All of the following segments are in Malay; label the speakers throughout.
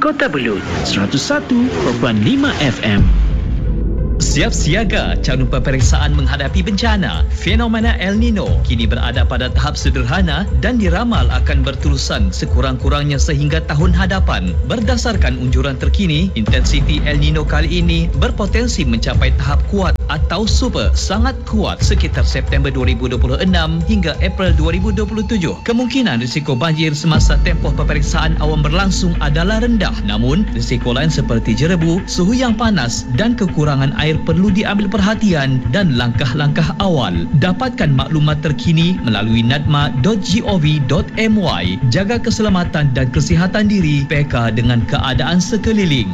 Speaker 1: Kota Belud 101.5 FM.
Speaker 2: Siap siaga calon peperiksaan menghadapi bencana. Fenomena El Nino kini berada pada tahap sederhana dan diramal akan berterusan sekurang-kurangnya sehingga tahun hadapan. Berdasarkan unjuran terkini, intensiti El Nino kali ini berpotensi mencapai tahap kuat atau super sangat kuat sekitar September 2026 hingga April 2027. Kemungkinan risiko banjir semasa tempoh peperiksaan awan berlangsung adalah rendah. Namun, risiko lain seperti jerebu, suhu yang panas dan kekurangan air perlu diambil perhatian dan langkah-langkah awal. Dapatkan maklumat terkini melalui nadma.gov.my. Jaga keselamatan dan kesihatan diri, peka dengan keadaan sekeliling.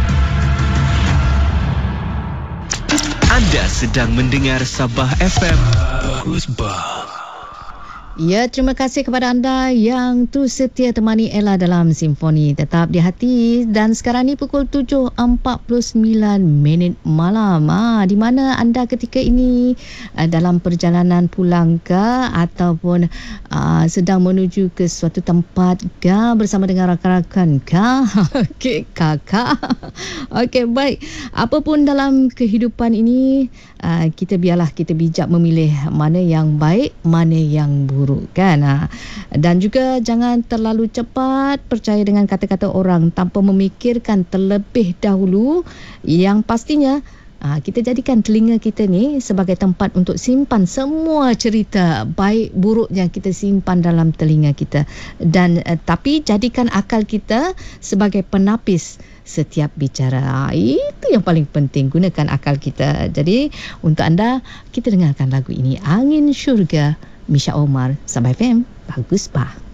Speaker 3: Anda sedang mendengar Sabah FM. Bagus bah.
Speaker 4: Ya, terima kasih kepada anda yang terus setia temani Ella dalam Simfoni Tetap di Hati. Dan sekarang ni pukul 7.49 malam. Di mana anda ketika ini dalam perjalanan pulang ke ataupun sedang menuju ke suatu tempat ke bersama dengan rakan-rakan ke? Okey, kakak. Okey, baik. Apapun dalam kehidupan ini, kita biarlah kita bijak memilih mana yang baik, mana yang buruk, kan? Dan juga jangan terlalu cepat percaya dengan kata-kata orang tanpa memikirkan terlebih dahulu. Yang pastinya kita jadikan telinga kita ni sebagai tempat untuk simpan semua cerita baik buruk yang kita simpan dalam telinga kita. Dan tapi jadikan akal kita sebagai penapis setiap bicara. Itu yang paling penting, gunakan akal kita. Jadi untuk anda, kita dengarkan lagu ini, Angin Syurga, Misha Omar, Sabah FM. Bagus bah.